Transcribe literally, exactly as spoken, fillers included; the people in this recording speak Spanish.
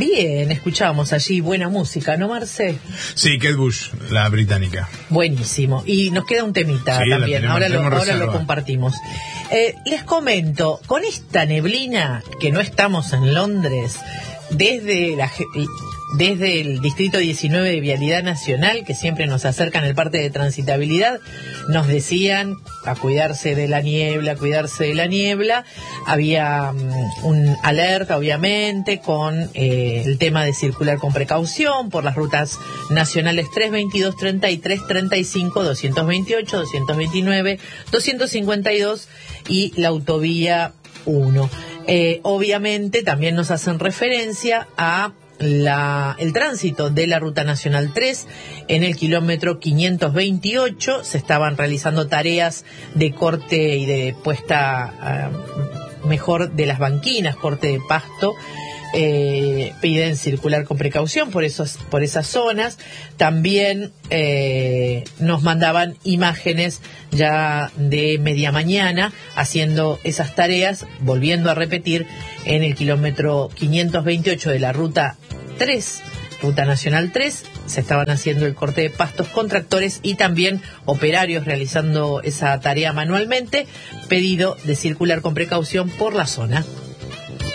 Bien, escuchábamos allí buena música, ¿no, Marce? Sí, Kate Bush, la británica. Buenísimo. Y nos queda un temita sí, también, tenemos, ahora, lo, ahora lo reserva. compartimos. Eh, les comento, con esta neblina, que no estamos en Londres, desde la... Desde el Distrito diecinueve de Vialidad Nacional, que siempre nos acercan el parte de transitabilidad, nos decían a cuidarse de la niebla, a cuidarse de la niebla. Había um, un alerta, obviamente, con eh, el tema de circular con precaución por las rutas nacionales tres veintidós, treinta y tres, treinta y cinco, doscientos veintiocho, doscientos veintinueve, doscientos cincuenta y dos y la autovía uno. Eh, obviamente también nos hacen referencia a La, el tránsito de la Ruta Nacional tres en el kilómetro quinientos veintiocho. Se estaban realizando tareas de corte y de puesta uh, mejor de las banquinas, corte de pasto. Eh, piden circular con precaución por esos, por esas zonas. También eh, nos mandaban imágenes ya de media mañana haciendo esas tareas, volviendo a repetir en el kilómetro quinientos veintiocho de la ruta tres, Ruta Nacional tres, se estaban haciendo el corte de pastos con tractores y también operarios realizando esa tarea manualmente. Pedido de circular con precaución por la zona.